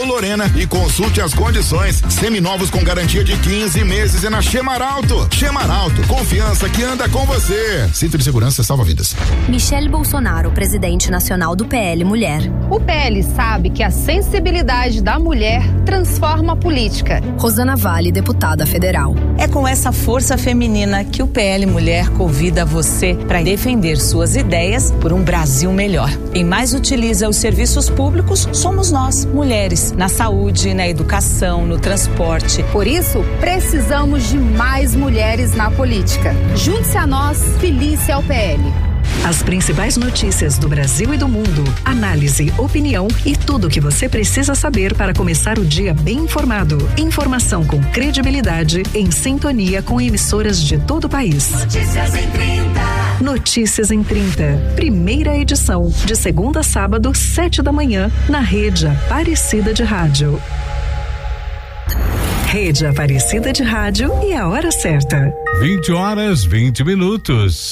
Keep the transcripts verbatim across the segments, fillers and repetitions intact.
Lorena e consulte as condições. Seminovos com garantia de quinze meses é na Chemaralto. Chemaralto, confiança que anda com você. Cinto de segurança salva vidas. Michele Bolsonaro, presidente nacional do P L Mulher. O P L sabe que a sensibilidade da mulher transforma a política. Rosana Vale, deputada federal. É com essa força feminina que o P L Mulher convida você para defender suas ideias por um Brasil melhor. Quem mais utiliza os serviços públicos somos nós, mulheres, na saúde, na educação, no transporte. Por isso, precisamos de mais mulheres na política. Junte-se a nós, filie-se ao P L. As principais notícias do Brasil e do mundo, análise, opinião e tudo o que você precisa saber para começar o dia bem informado. Informação com credibilidade, em sintonia com emissoras de todo o país. Notícias em trinta. Notícias em trinta. Primeira edição, de segunda a sábado, sete da manhã, na Rede Aparecida de Rádio. Rede Aparecida de Rádio e a hora certa. vinte horas, vinte minutos.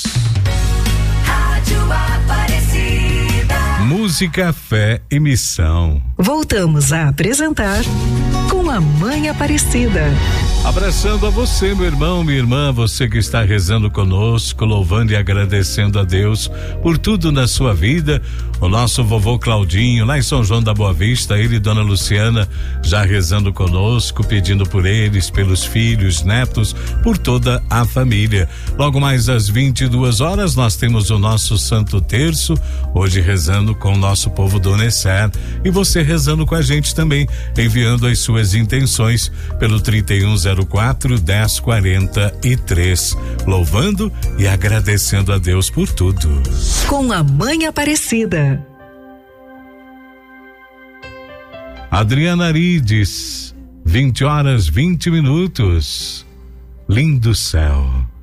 Aparecida. Música, fé e missão. Voltamos a apresentar Com a Mãe Aparecida. Abraçando a você, meu irmão, minha irmã, você que está rezando conosco, louvando e agradecendo a Deus por tudo na sua vida. O nosso vovô Claudinho, lá em São João da Boa Vista, ele e dona Luciana já rezando conosco, pedindo por eles, pelos filhos, netos, por toda a família. Logo mais às vinte e duas horas, nós temos o nosso Santo Terço, hoje rezando com o nosso povo do Unecer. E você rezando com a gente também, enviando as suas intenções pelo trinta e um zero quatro, dez quarenta e três, louvando e agradecendo a Deus por tudo. Com a Mãe Aparecida. Adriana Arides, vinte horas, vinte minutos. Lindo céu.